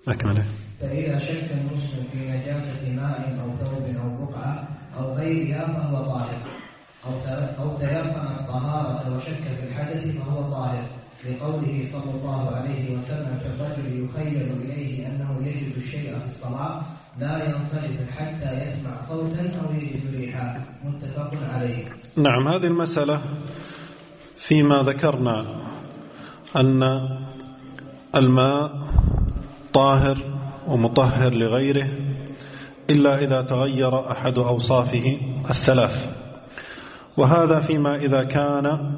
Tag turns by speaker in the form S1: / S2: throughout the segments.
S1: أكمله.
S2: فإذا شك المسلم في نجاسة ماء أو ثوب أو بقعة أو غيرها فهو طاهر، أو تيقن الطهارة وشك في الحدث فهو طاهر، لقوله صلى الله عليه وسلم: في الرجل يخيل إليه أنه يجد الشيء في الصلاة لا ينصرف حتى يسمع صوتا أو يجد ريحا، متفق عليه.
S1: نعم، هذه المسألة فيما ذكرنا أن الماء طاهر ومطهر لغيره إلا إذا تغير أحد أوصافه الثلاث، وهذا فيما إذا كان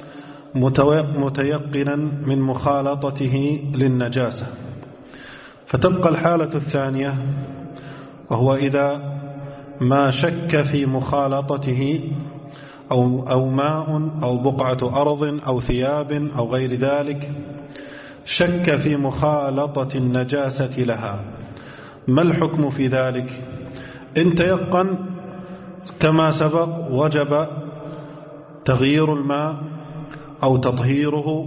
S1: متيقنا من مخالطته للنجاسة. فتبقى الحالة الثانية، وهو إذا ما شك في مخالطته أو ماء أو بقعة أرض أو ثياب أو غير ذلك، شك في مخالطة النجاسة لها. ما الحكم في ذلك؟ إن تيقن كما سبق وجب تغيير الماء أو تطهيره،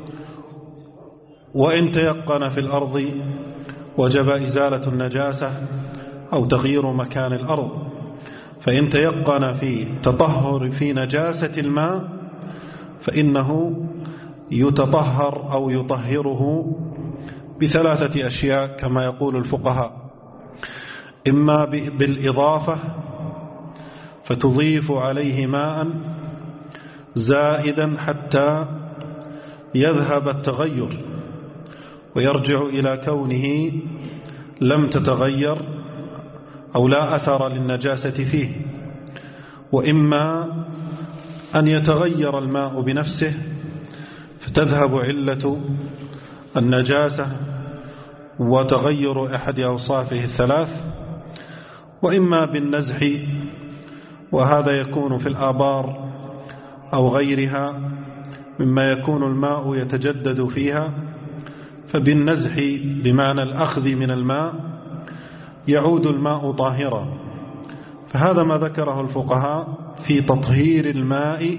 S1: وإن تيقن في الأرض وجب إزالة النجاسة أو تغيير مكان الأرض. فإن تيقن في تطهر في نجاسة الماء فإنه يتطهر أو يطهره بثلاثة أشياء كما يقول الفقهاء: إما بالإضافة فتضيف عليه ماء زائدا حتى يذهب التغير ويرجع إلى كونه لم تتغير أو لا أثر للنجاسة فيه، وإما أن يتغير الماء بنفسه فتذهب علة النجاسة وتغير أحد أوصافه الثلاث، وإما بالنزح، وهذا يكون في الآبار أو غيرها مما يكون الماء يتجدد فيها، فبالنزح بمعنى الأخذ من الماء يعود الماء طاهرا. فهذا ما ذكره الفقهاء في تطهير الماء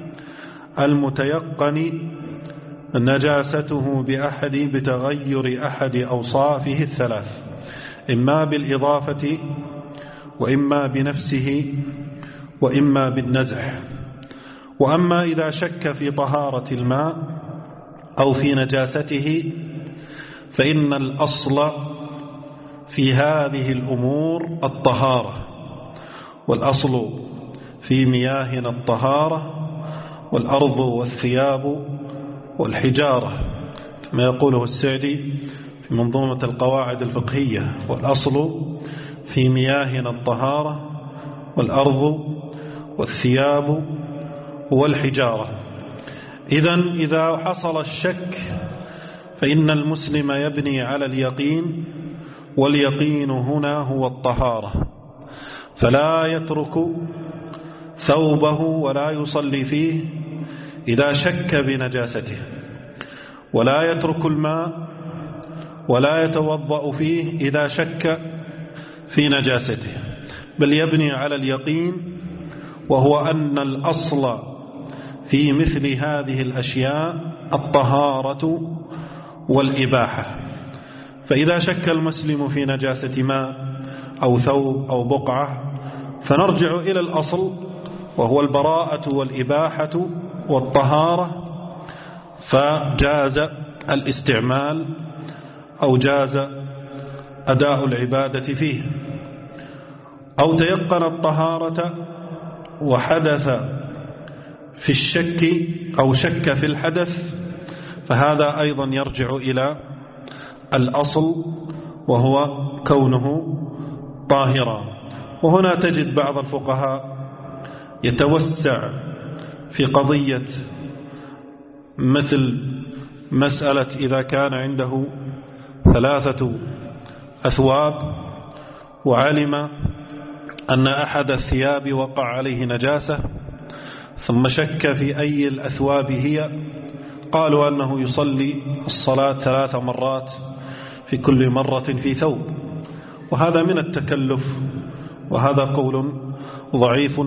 S1: المتيقن نجاسته بتغير أحد أوصافه الثلاث، إما بالإضافة وإما بنفسه وإما بالنزح. وأما إذا شك في طهارة الماء أو في نجاسته فإن الأصل في هذه الأمور الطهارة، والأصل في مياهنا الطهارة، والأرض والثياب والحجارة كما يقوله السعدي في منظومة القواعد الفقهية: والأصل في مياهنا الطهارة والأرض والثياب والحجارة. إذا حصل الشك فإن المسلم يبني على اليقين، واليقين هنا هو الطهارة، فلا يترك ثوبه ولا يصلي فيه إذا شك بنجاسته، ولا يترك الماء ولا يتوضأ فيه إذا شك في نجاسته، بل يبني على اليقين، وهو أن الأصل في مثل هذه الأشياء الطهارة والإباحة. فإذا شك المسلم في نجاسة ماء أو ثوب أو بقعة فنرجع إلى الأصل، وهو البراءة والإباحة والطهارة، فجاز الاستعمال أو جاز أداء العبادة فيه. أو تيقن الطهارة وحدث في الشك أو شك في الحدث، فهذا أيضا يرجع إلى الأصل وهو كونه طاهرا. وهنا تجد بعض الفقهاء يتوسع في قضية مثل مسألة إذا كان عنده 3 أثواب وعلم أن أحد الثياب وقع عليه نجاسة ثم شك في أي الأثواب هي، قالوا أنه يصلي الصلاة 3 مرات في كل مرة في ثوب، وهذا من التكلف، وهذا قول ضعيف